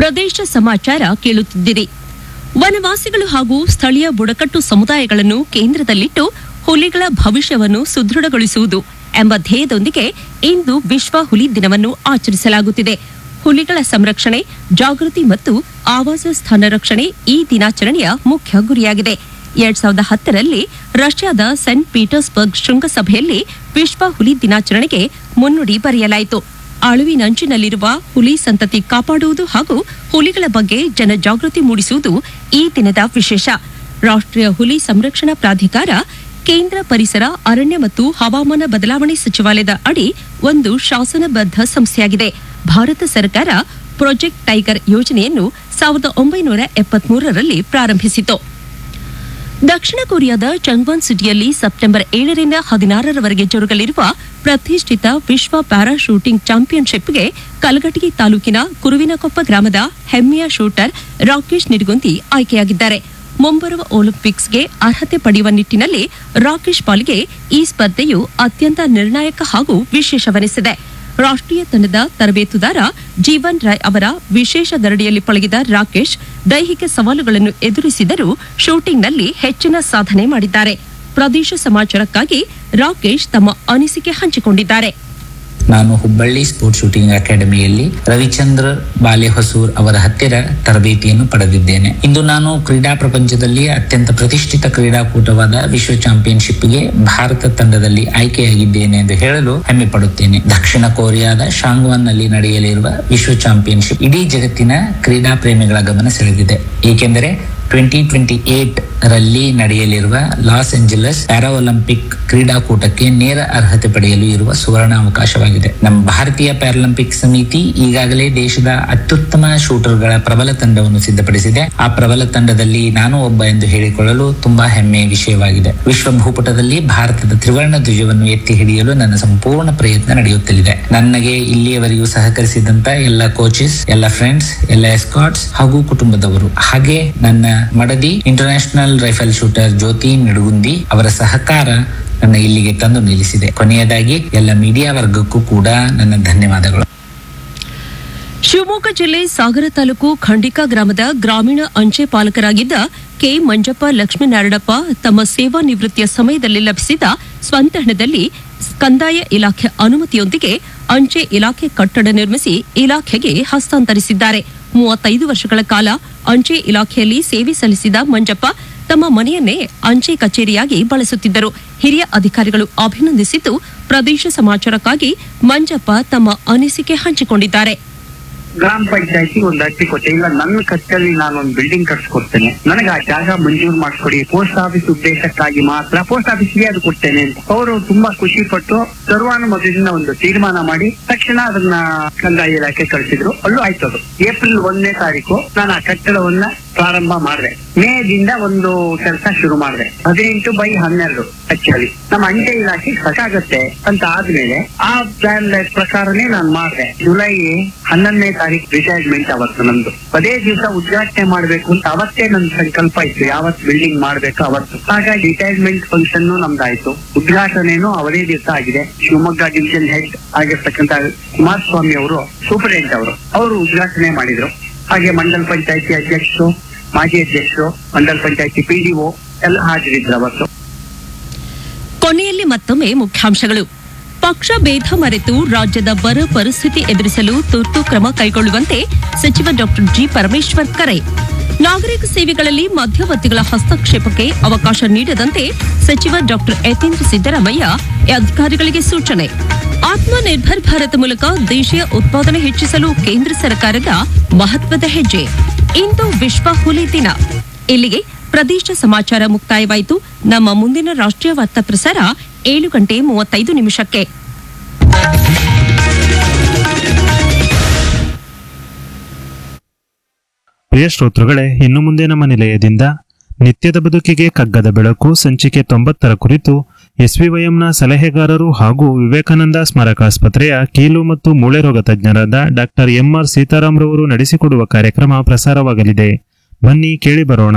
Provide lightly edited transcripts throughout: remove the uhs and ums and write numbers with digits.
ಪ್ರದೇಶ ಸಮಾಚಾರ ಕೇಳುತ್ತಿದ್ದಿರಿ. ವನವಾಸಿಗಳು ಹಾಗೂ ಸ್ಥಳೀಯ ಬುಡಕಟ್ಟು ಸಮುದಾಯಗಳನ್ನು ಕೇಂದ್ರದಲ್ಲಿಟ್ಟು ಹುಲಿಗಳ ಭವಿಷ್ಯವನ್ನು ಸುದೃಢಗೊಳಿಸುವುದು ಎಂಬ ಧ್ಯೇಯದೊಂದಿಗೆ ಇಂದು ವಿಶ್ವ ಹುಲಿ ದಿನವನ್ನು ಆಚರಿಸಲಾಗುತ್ತಿದೆ. ಹುಲಿಗಳ ಸಂರಕ್ಷಣೆ, ಜಾಗೃತಿ ಮತ್ತು ಆವಾಸ ಸ್ಥಾನ ರಕ್ಷಣೆ ಈ ದಿನಾಚರಣೆಯ ಮುಖ್ಯ ಗುರಿಯಾಗಿದೆ. 2010ರಲ್ಲಿ ರಷ್ಯಾದ ಸೇಂಟ್ ಪೀಟರ್ಸ್ಬರ್ಗ್ ಶೃಂಗಸಭೆಯಲ್ಲಿ ವಿಶ್ವ ಹುಲಿ ದಿನಾಚರಣೆಗೆ ಮುನ್ನುಡಿ ಬರೆಯಲಾಯಿತು. ಅಳಿವಿನಂಚಿನಲ್ಲಿರುವ ಹುಲಿ ಸಂತತಿ ಕಾಪಾಡುವುದು ಹಾಗೂ ಹುಲಿಗಳ ಬಗ್ಗೆ ಜನಜಾಗೃತಿ ಮೂಡಿಸುವುದು ಈ ದಿನದ ವಿಶೇಷ. ರಾಷ್ಟ್ರೀಯ ಹುಲಿ ಸಂರಕ್ಷಣಾ ಪ್ರಾಧಿಕಾರ ಕೇಂದ್ರ ಪರಿಸರ, ಅರಣ್ಯ ಮತ್ತು ಹವಾಮಾನ ಬದಲಾವಣೆ ಸಚಿವಾಲಯದ ಅಡಿ ಒಂದು ಶಾಸನಬದ್ಧ ಸಂಸ್ಥೆಯಾಗಿದೆ. ಭಾರತ ಸರ್ಕಾರ ಪ್ರಾಜೆಕ್ಟ್ ಟೈಗರ್ ಯೋಜನೆಯನ್ನು 1973ರಲ್ಲಿ ಪ್ರಾರಂಭಿಸಿತು. ದಕ್ಷಿಣ ಕೊರಿಯಾದ ಚಂಗ್ವನ್ ಸಿಟಿಯಲ್ಲಿ ಸೆಪ್ಟೆಂಬರ್ 7ರಿಂದ 16ರವರೆಗೆ ಜರುಗಲಿರುವ ಪ್ರತಿಷ್ಠಿತ ವಿಶ್ವ ಪ್ಯಾರಾ ಶೂಟಿಂಗ್ ಚಾಂಪಿಯನ್ಶಿಪ್ಗೆ ಕಲಘಟಗಿ ತಾಲೂಕಿನ ಕುರುವಿನಕೊಪ್ಪ ಗ್ರಾಮದ ಹೆಮ್ಮೆಯ ಶೂಟರ್ ರಾಕೇಶ್ ನಿಡಗುಂದಿ ಆಯ್ಕೆಯಾಗಿದ್ದಾರೆ. ಮುಂಬರುವ ಒಲಿಂಪಿಕ್ಸ್ಗೆ ಅರ್ಹತೆ ಪಡೆಯುವ ನಿಟ್ಟಿನಲ್ಲಿ ರಾಕೇಶ್ ಪಾಲ್ಗೆ ಈ ಸ್ಪರ್ಧೆಯು ಅತ್ಯಂತ ನಿರ್ಣಾಯಕ ಹಾಗೂ ವಿಶೇಷವೆನಿಸಿದೆ. ರಾಷ್ಟ್ರೀಯ ತಂಡದ ತರಬೇತುದಾರ ಜೀವನ್ ರಾಯ್ ಅವರ ವಿಶೇಷ ಗರಡಿಯಲ್ಲಿ ಪಳಗಿದ ರಾಕೇಶ್ ದೈಹಿಕ ಸವಾಲುಗಳನ್ನು ಎದುರಿಸಿದರೂ ಶೂಟಿಂಗ್ನಲ್ಲಿ ಹೆಚ್ಚಿನ ಸಾಧನೆ ಮಾಡಿದ್ದಾರೆ. ಪ್ರದೇಶ ಸಮಾಚಾರಕ್ಕಾಗಿ ರಾಕೇಶ್ ತಮ್ಮ ಅನಿಸಿಕೆ ಹಂಚಿಕೊಂಡಿದ್ದಾರೆ. ನಾನು ಹುಬ್ಬಳ್ಳಿ ಸ್ಪೋರ್ಟ್ಸ್ ಶೂಟಿಂಗ್ ಅಕಾಡೆಮಿಯಲ್ಲಿ ರವಿಚಂದ್ರ ಬಾಲೆಹೊಸೂರ್ ಅವರ ಹತ್ತಿರ ತರಬೇತಿಯನ್ನು ಪಡೆದಿದ್ದೇನೆ. ಇಂದು ನಾನು ಕ್ರೀಡಾ ಪ್ರಪಂಚದಲ್ಲಿ ಅತ್ಯಂತ ಪ್ರತಿಷ್ಠಿತ ಕ್ರೀಡಾಕೂಟವಾದ ವಿಶ್ವ ಚಾಂಪಿಯನ್ಶಿಪ್ಗೆ ಭಾರತ ತಂಡದಲ್ಲಿ ಆಯ್ಕೆಯಾಗಿದ್ದೇನೆ ಎಂದು ಹೇಳಲು ಹೆಮ್ಮೆ ಪಡುತ್ತೇನೆ. ದಕ್ಷಿಣ ಕೊರಿಯಾದ ಶಾಂಗ್ವಾನ್ ನಲ್ಲಿ ನಡೆಯಲಿರುವ ವಿಶ್ವ ಚಾಂಪಿಯನ್ಶಿಪ್ ಇಡೀ ಜಗತ್ತಿನ ಕ್ರೀಡಾ ಪ್ರೇಮಿಗಳ ಗಮನ ಸೆಳೆದಿದೆ. ಏಕೆಂದರೆ 2028 ರಲ್ಲಿ ನಡೆಯಲಿರುವ ಲಾಸ್ ಏಂಜಲಸ್ ಪ್ಯಾರಾ ಒಲಿಂಪಿಕ್ ಕ್ರೀಡಾಕೂಟಕ್ಕೆ ನೇರ ಅರ್ಹತೆ ಪಡೆಯಲು ಇರುವ ಸುವರ್ಣ ಅವಕಾಶವಾಗಿದೆ. ನಮ್ಮ ಭಾರತೀಯ ಪ್ಯಾರಾಲಿಂಪಿಕ್ ಸಮಿತಿ ಈಗಾಗಲೇ ದೇಶದ ಅತ್ಯುತ್ತಮ ಶೂಟರ್ಗಳ ಪ್ರಬಲ ತಂಡವನ್ನು ಸಿದ್ಧಪಡಿಸಿದೆ. ಆ ಪ್ರಬಲ ತಂಡದಲ್ಲಿ ನಾನು ಒಬ್ಬ ಎಂದು ಹೇಳಿಕೊಳ್ಳಲು ತುಂಬಾ ಹೆಮ್ಮೆಯ ವಿಷಯವಾಗಿದೆ. ವಿಶ್ವ ಭೂಪಟದಲ್ಲಿ ಭಾರತದ ತ್ರಿವರ್ಣ ಧ್ವಜವನ್ನು ಎತ್ತಿ ಹಿಡಿಯಲು ನನ್ನ ಸಂಪೂರ್ಣ ಪ್ರಯತ್ನ ನಡೆಯುತ್ತಲಿದೆ. ನನಗೆ ಇಲ್ಲಿಯವರೆಗೂ ಸಹಕರಿಸಿದಂತ ಎಲ್ಲ ಕೋಚಸ್, ಎಲ್ಲ ಫ್ರೆಂಡ್ಸ್, ಎಲ್ಲ ಎಸ್ಕಾಟ್ಸ್ ಹಾಗೂ ಕುಟುಂಬದವರು, ಹಾಗೆ ನನ್ನ ಮಡದಿ ಇಂಟರ್ನ್ಯಾಷನಲ್ ರೈಫಲ್ ಶೂಟರ್ ಜ್ಯೋತಿ ನಿಡಗುಂದಿ ಅವರ ಸಹಕಾರ ನನ್ನ ಇಲ್ಲಿಗೆ ತಂದು ನಿಲ್ಲಿಸಿದೆ. ಕೊನೆಯದಾಗಿ ಎಲ್ಲ ಮೀಡಿಯಾ ವರ್ಗಕ್ಕೂ ಕೂಡ ನನ್ನ ಧನ್ಯವಾದಗಳು. ಶಿವಮೊಗ್ಗ ಜಿಲ್ಲೆ ಸಾಗರ ತಾಲೂಕು ಖಂಡಿಕಾ ಗ್ರಾಮದ ಗ್ರಾಮೀಣ ಅಂಚೆ ಪಾಲಕರಾಗಿದ್ದ ಕೆ ಮಂಜಪ್ಪ ಲಕ್ಷ್ಮೀನಾರಾಯಣಪ್ಪ ತಮ್ಮ ಸೇವಾ ನಿವೃತ್ತಿಯ ಸಮಯದಲ್ಲಿ ಲಭಿಸಿದ ಸ್ವಂತ ಹಣದಲ್ಲಿ ಕಂದಾಯ ಇಲಾಖೆ ಅನುಮತಿಯೊಂದಿಗೆ ಅಂಚೆ ಇಲಾಖೆ ಕಟ್ಟಡ ನಿರ್ಮಿಸಿ ಇಲಾಖೆಗೆ ಹಸ್ತಾಂತರಿಸಿದ್ದಾರೆ. 35 ವರ್ಷಗಳ ಕಾಲ ಅಂಚೆ ಇಲಾಖೆಯಲ್ಲಿ ಸೇವೆ ಸಲ್ಲಿಸಿದ ಮಂಜಪ್ಪ ತಮ್ಮ ಮನೆಯನ್ನೇ ಅಂಚೆ ಕಚೇರಿಯಾಗಿ ಬಳಸುತ್ತಿದ್ದರು. ಹಿರಿಯ ಅಧಿಕಾರಿಗಳು ಅಭಿನಂದಿಸಿದ್ದು, ಪ್ರದೇಶ ಸಮಾಚಾರಕ್ಕಾಗಿ ಮಂಜಪ್ಪ ತಮ್ಮ ಅನಿಸಿಕೆ ಹಂಚಿಕೊಂಡಿದ್ದಾರೆ. ಗ್ರಾಮ ಪಂಚಾಯತಿ ಒಂದು ಅರ್ಜಿ ಕೊಟ್ಟೆ, ಇಲ್ಲ ನನ್ನ ಖರ್ಚಲ್ಲಿ ನಾನು ಒಂದು ಬಿಲ್ಡಿಂಗ್ ಕಟ್ಸ್ಕೊಡ್ತೇನೆ, ನನಗೆ ಆ ಜಾಗ ಮಂಜೂರು ಮಾಡಿಸ್ಕೊಡಿ, ಪೋಸ್ಟ್ ಆಫೀಸ್ ಉದ್ದೇಶಕ್ಕಾಗಿ ಮಾತ್ರ ಪೋಸ್ಟ್ ಆಫೀಸ್ಗೆ ಅದು ಕೊಡ್ತೇನೆ ಅಂತ ಅವರು ತುಂಬಾ ಖುಷಿ ಪಟ್ಟು ಸರ್ವಾನುಮತದಿಂದ ಒಂದು ತೀರ್ಮಾನ ಮಾಡಿ ತಕ್ಷಣ ಅದನ್ನ ಕಂದಾಯ ಇಲಾಖೆ ಕಳಿಸಿದ್ರು. ಅಲ್ಲೂ ಆಯ್ತು. ಅದು ಏಪ್ರಿಲ್ 1ನೇ ತಾರೀಕು ನಾನು ಆ ಕಟ್ಟಡವನ್ನ ಪ್ರಾರಂಭ ಮಾಡಿದೆ. ಮೇದಿಂದ ಒಂದು ಕೆಲಸ ಶುರು ಮಾಡಿದೆ. 18/12 ಆಕ್ಚುಲಿ ನಮ್ಮ ಅಂಚೆ ಇಲಾಖೆ ಸಾಕಾಗತ್ತೆ ಅಂತ ಆದ್ಮೇಲೆ ಆ ಪ್ಲಾನ್ ಪ್ರಕಾರನೇ ನಾನು ಮಾಡಿದೆ. ಜುಲೈ 11ನೇ ತಾರೀಕು ರಿಟೈರ್ಮೆಂಟ್ ಅವತ್ತು ನಂದು. ಅದೇ ದಿವಸ ಉದ್ಘಾಟನೆ ಮಾಡ್ಬೇಕು ಅಂತ ಅವತ್ತೇ ನನ್ನ ಸಂಕಲ್ಪ ಇತ್ತು, ಯಾವತ್ ಬಿಲ್ಡಿಂಗ್ ಮಾಡ್ಬೇಕು ಅವತ್ತು. ಹಾಗಾಗಿ ರಿಟೈರ್ಮೆಂಟ್ ಫಂಕ್ಷನ್ ನಮ್ದಾಯ್ತು, ಉದ್ಘಾಟನೆನೂ ಅವರೇ ದಿವಸ ಆಗಿದೆ. ಶಿವಮೊಗ್ಗ ಡಿವಿಷನ್ ಹೆಡ್ ಆಗಿರ್ತಕ್ಕಂಥ ಕುಮಾರಸ್ವಾಮಿ ಅವರು, ಸೂಪರಿಂಟೆಂಡೆಂಟ್ ಅವರು ಉದ್ಘಾಟನೆ ಮಾಡಿದ್ರು. ಹಾಗೆ ಮಂಡಲ ಪಂಚಾಯತಿ ಅಧ್ಯಕ್ಷರು, ಮಾಜಿ ಅಧ್ಯಕ್ಷರು, ಮಂಡಲ ಪಂಚಾಯತಿ ಪಿಡಿಒ ಎಲ್ಲ ಹಾಜರಿದ್ರು ಅವತ್ತು. ಕೊನೆಯಲ್ಲಿ ಮತ್ತೊಮ್ಮೆ ಮುಖ್ಯಾಂಶಗಳು. ಪಕ್ಷ ಭೇದ ಮರೆತು ರಾಜ್ಯದ ಬರ ಪರಿಸ್ಥಿತಿ ಎದುರಿಸಲು ತುರ್ತು ಕ್ರಮ ಕೈಗೊಳ್ಳುವಂತೆ ಸಚಿವ ಡಾ ಜಿ ಪರಮೇಶ್ವರ್ ಕರೆ. ನಾಗರಿಕ ಸೇವೆಗಳಲ್ಲಿ ಮಧ್ಯವರ್ತಿಗಳ ಹಸ್ತಕ್ಷೇಪಕ್ಕೆ ಅವಕಾಶ ನೀಡದಂತೆ ಸಚಿವ ಡಾ ಯತೀಂದ್ರ ಸಿದ್ದರಾಮಯ್ಯ ಅಧಿಕಾರಿಗಳಿಗೆ ಸೂಚನೆ. ಆತ್ಮನಿರ್ಭರ್ ಭಾರತ್ ಮೂಲಕ ದೇಶೀಯ ಉತ್ಪಾದನೆ ಹೆಚ್ಚಿಸಲು ಕೇಂದ್ರ ಸರ್ಕಾರದ ಮಹತ್ವದ ಹೆಜ್ಜೆ. ಇಂದು ವಿಶ್ವ ಹುಲಿ ದಿನ. ಇಲ್ಲಿಗೆ ಪ್ರದೇಶ ಸಮಾಚಾರ ಮುಕ್ತಾಯವಾಯಿತು. ನಮ್ಮ ಮುಂದಿನ ರಾಷ್ಟ್ರೀಯ ವಾರ್ತಾ ಪ್ರಸಾರ 7:35. ಪ್ರಿಯ ಶ್ರೋತೃಗಳೇ, ಇನ್ನು ಮುಂದೆ ನಮ್ಮ ನಿಲಯದಿಂದ ನಿತ್ಯದ ಬದುಕಿಗೆ ಕಗ್ಗದ ಬೆಳಕು ಸಂಚಿಕೆ 90 ಕುರಿತು ಎಸ್ವಿವೈಎಂನ ಸಲಹೆಗಾರರು ಹಾಗೂ ವಿವೇಕಾನಂದ ಸ್ಮಾರಕಾಸ್ಪತ್ರೆಯ ಕೀಲು ಮತ್ತು ಮೂಳೆ ರೋಗ ತಜ್ಞರಾದ ಡಾಕ್ಟರ್ ಎಂಆರ್ ಸೀತಾರಾಮ್ರವರು ನಡೆಸಿಕೊಡುವ ಕಾರ್ಯಕ್ರಮ ಪ್ರಸಾರವಾಗಲಿದೆ. ಬನ್ನಿ ಕೇಳಿ ಬರೋಣ.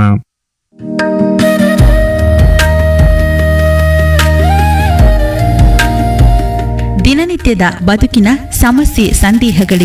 ದಿನನಿತ್ಯದ ಬದುಕಿನ ಸಮಸ್ಯೆ ಸಂದೇಹಗಳಿಗೆ